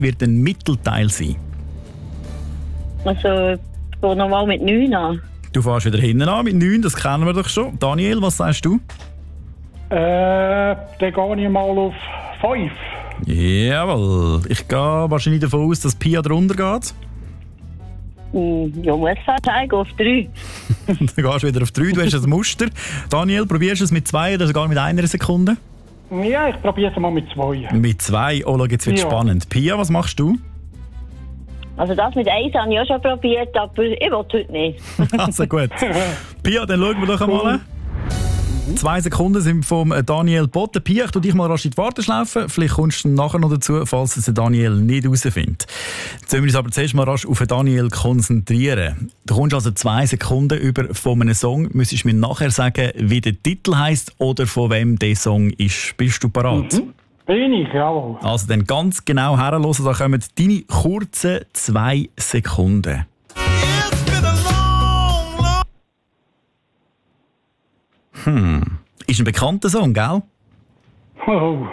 wird ein Mittelteil sein? Also, ich gehe nochmal mit 9 an. Du fährst wieder hinten an mit 9, das kennen wir doch schon. Daniel, was sagst du? Dann gehe ich mal auf 5. Jawohl. Ich gehe wahrscheinlich davon aus, dass Pia drunter geht. Ja, muss fast eigentlich auf 3. Dann gehst du wieder auf 3, du hast ein Muster. Daniel, probierst du es mit 2 oder sogar mit 1 Sekunde? Ja, ich probiere es mal mit 2. Mit 2, oh, jetzt wird spannend. Pia, was machst du? Also das mit 1 habe ich auch schon probiert, aber ich will heute nicht. Also gut. Pia, dann schauen wir doch einmal. 2 Sekunden sind vom Daniel Botten. Pia, ich tue dich mal rasch in die Warteschlaufe. Vielleicht kommst du nachher noch dazu, falls es Daniel nicht herausfindet. Jetzt müssen wir uns aber zuerst mal rasch auf Daniel konzentrieren. Du kommst also 2 Sekunden über von einem Song. Müsstest du mir nachher sagen, wie der Titel heisst oder von wem der Song ist. Bist du bereit? Bin ich, jawohl. Also dann ganz genau herhören, da kommen deine kurzen 2 Sekunden. Ist ein bekannter Song, gell? Oh.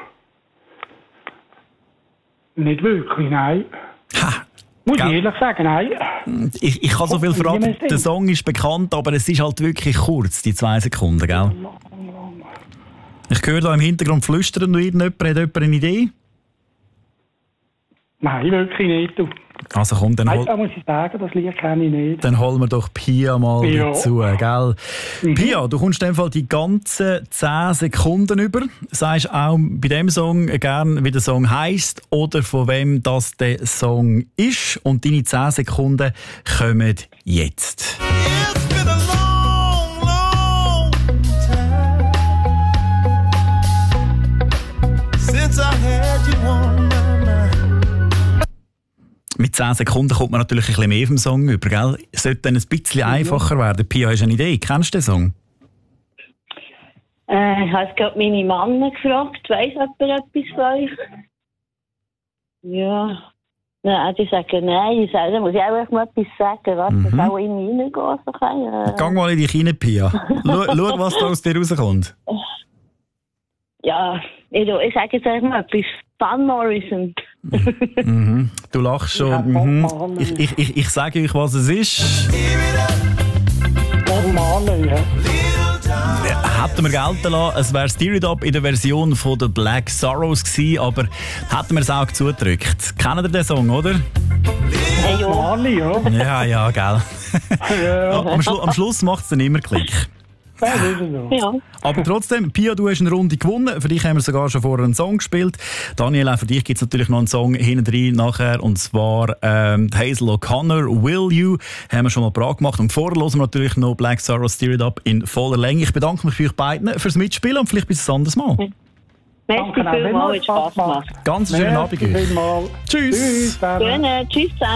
Nicht wirklich, nein. Ha. Muss ich ehrlich sagen, nein. Ich kann so viel verraten, der Song ist bekannt, aber es ist halt wirklich kurz, die 2 Sekunden, gell? Ich höre da im Hintergrund flüstern, hat jemand eine Idee? Nein, wirklich nicht. Du. Also komm, dann Da muss ich sagen, das Lied kenne ich nicht. Dann holen wir doch Pia mal dazu, gell? Pia, du kommst in dem Fall die ganzen 10 Sekunden über. Sagst auch bei dem Song gern, wie der Song heisst oder von wem das der Song ist. Und deine 10 Sekunden kommen jetzt. Mit 10 Sekunden kommt man natürlich ein bisschen mehr vom Song über, gell? Es sollte dann ein bisschen einfacher werden. Pia, hast du eine Idee? Kennst du den Song? Ich habe gerade meine Mama gefragt, weiss jemand etwas von euch? Ja. Nein, die sagen nein. Ich sage, da muss ich auch mal etwas sagen. Was das auch in mich reingehen so. Geh mal in dich rein, Pia. Schau, was da aus dir rauskommt. Ja, ich sage jetzt einfach mal etwas. Van Morrison. Du lachst schon. Ich sage euch, was es ist. Hätten wir gelten lassen, es wäre Stir It Up in der Version von der Black Sorrows gewesen, aber hätten wir es auch zugedrückt. Kennt ihr den Song, oder? Ja, gell. Am Schluss macht es dann immer Klick. Ja. Aber trotzdem, Pia, du hast eine Runde gewonnen. Für dich haben wir sogar schon vorher einen Song gespielt. Daniel, auch für dich gibt es natürlich noch einen Song hinten drin nachher. Und zwar Hazel O'Connor, Will You, haben wir schon mal parat gemacht. Und vorher hören wir natürlich noch Black Sorrow, Stir It Up in voller Länge. Ich bedanke mich für euch beiden fürs Mitspielen und vielleicht bis ein anderes Mal. Merci vielmals, hat Spaß gemacht. Ganz schönen Abend. Tschüss. Tschüss zusammen.